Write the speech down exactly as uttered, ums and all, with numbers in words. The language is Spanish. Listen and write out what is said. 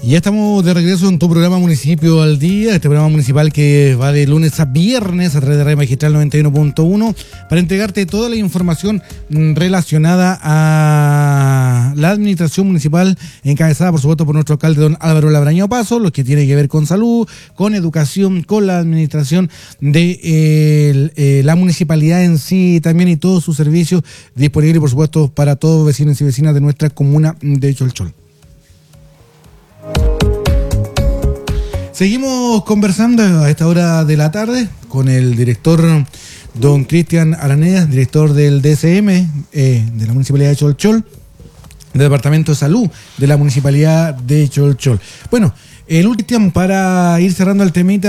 Y ya estamos de regreso en tu programa Municipio al Día, este programa municipal que va de lunes a viernes a través de Radio Magistral noventa y uno punto uno para entregarte toda la información relacionada a la administración municipal encabezada, por supuesto, por nuestro alcalde don Álvaro Labrañao Paso, lo que tiene que ver con salud, con educación, con la administración de eh, eh, la municipalidad en sí también y todos sus servicios disponibles, por supuesto, para todos vecinos y vecinas de nuestra comuna de Cholchol. Seguimos conversando a esta hora de la tarde con el director don Cristian Araneda, director del D S M eh, de la Municipalidad de Cholchol, del Departamento de Salud de la Municipalidad de Cholchol. Bueno, el último para ir cerrando el temita